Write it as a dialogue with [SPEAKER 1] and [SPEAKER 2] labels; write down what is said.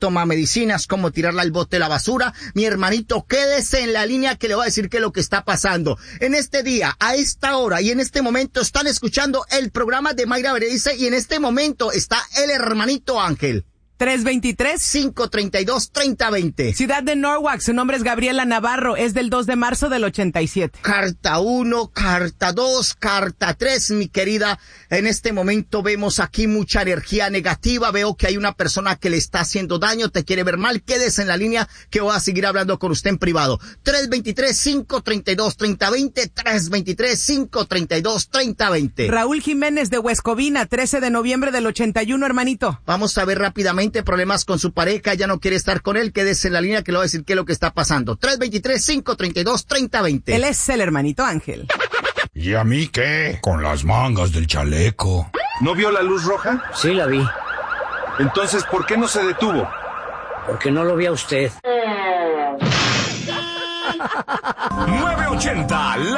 [SPEAKER 1] toma medicinas, cómo tirarla al bote de la basura. Mi hermanito, quédese en la línea que le voy a decir qué es lo que está pasando. En este día, a esta hora y en este momento están escuchando el programa de Mayra Berenice y en este momento está el hermanito Ángel.
[SPEAKER 2] 323-532-3020. Ciudad de Norwalk, su nombre es Gabriela Navarro, es del 2 de marzo del 87.
[SPEAKER 1] Carta 1, carta 2, carta 3, mi querida. En este momento vemos aquí mucha energía negativa, veo que hay una persona que le está haciendo daño, te quiere ver mal, quédese en la línea que voy a seguir hablando con usted en privado. 323-532-3020, 323-532-3020.
[SPEAKER 2] Raúl Jiménez de Huescovina, 13 de noviembre del 81, hermanito.
[SPEAKER 1] Vamos a ver rápidamente. Problemas con su pareja, ya no quiere estar con él, quédese en la línea que le voy a decir qué es lo que está pasando. 323-532-3020.
[SPEAKER 2] Él es el hermanito Ángel.
[SPEAKER 3] ¿Y a mí qué? Con las mangas del chaleco.
[SPEAKER 4] ¿No vio la luz roja?
[SPEAKER 5] Sí, la vi.
[SPEAKER 4] Entonces, ¿por qué no se detuvo?
[SPEAKER 5] Porque no lo vi a usted.
[SPEAKER 6] 980